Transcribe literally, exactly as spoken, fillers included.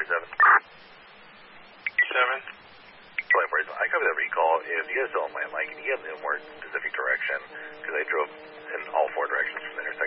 forty-seven. Seven. twenty forty-seven. I cover that recall. If you guys don't mind, like, can you give me a more specific direction? Because I drove in all four directions from the intersection.